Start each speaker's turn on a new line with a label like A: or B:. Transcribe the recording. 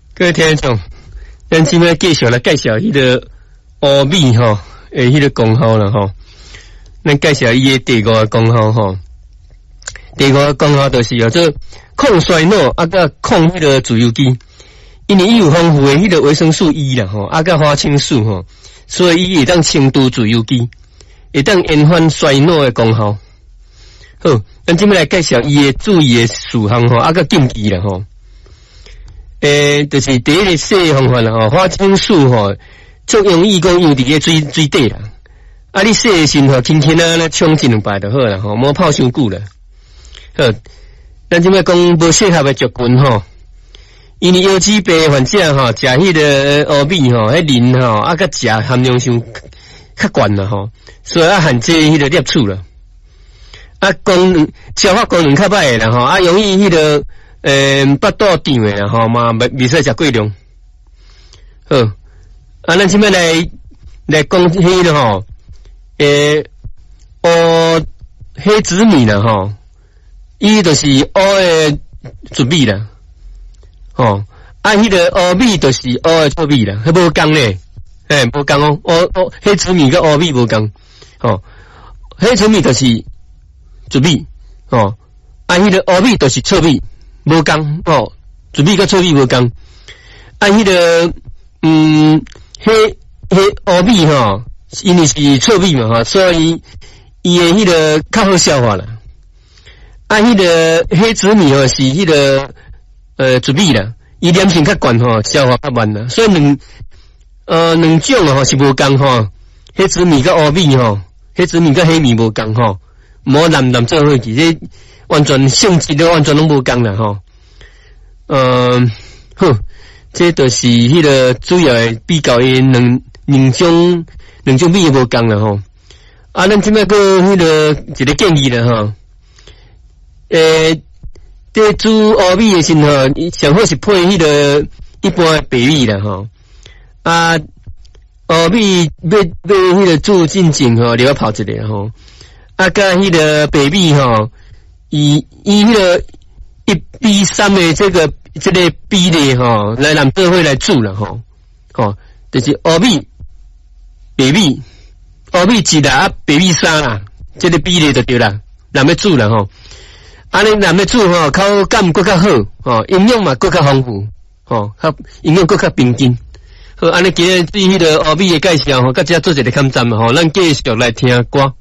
A: 各位听众，咱今摆继续来介绍迄个乌米吼，迄个功效啦吼。咱介绍伊的第五个功效吼，第五个功效就是做抗衰老，甲抗迄个自由基。因为伊有丰富的迄个维生素 E 啦吼，甲花青素吼，所以伊会当清除自由基，会当延缓衰老的功效。好，咱今摆来介绍伊的注意的事项吼，甲禁忌啦吼。就是第一个洗方法啦吼，花青素吼，作用易讲用伫个水底啦。啊，你洗的时吼，轻轻啊，冲一两摆就好啦吼，莫泡伤久啦。好，咱即摆讲无适合的族群吼，因为腰椎病患者吼，食迄个乌米吼，迄磷吼，甲食含量伤较悬啦吼，所以限制迄个摄取啦。消化功能较歹啦吼，容易迄个。腹肚胀诶啦吼嘛，未使食过量。好，咱即摆来讲迄个吼，黑紫米啦吼，伊就是乌诶糯米啦，吼，迄个乌米就是乌诶糙米啦，迄无共咧，无共哦，黑紫米甲乌米无共，吼，黑紫米就是糯米，吼，迄个乌米就是糙米。无共哦，糯米甲糙米无共。迄个黑乌米吼，因为是糙米嘛吼，所以伊诶迄个较好消化啦。迄个黑紫米吼是迄个糯米啦，伊黏性较悬吼，消化较慢啦。所以两种吼是无共吼，黑紫米甲乌米吼，黑紫米甲黑米无共吼，无蓝做伙去这。完全性质都完全拢无共啦吼，好，这就是迄个主要的比较的两种米无共啦吼。咱即摆个迄个一个建议啦吼，在煮乌米的时候，上好是配迄个一般的白米啦吼。乌米要迄个煮进前吼，你要泡一下吼。甲迄个白米吼。以迄个1:3的这个比例吼，来让社会来煮了吼，就是乌米、白米、乌米1啦，白米3啦，这个比例就对啦，让要煮了吼。安尼让要煮吼，口感更较好，营养嘛更较丰富，营养更较平均。好，安尼今日对迄个乌米的介绍吼，甲遮做一个勘赞嘛吼，咱继续来听歌。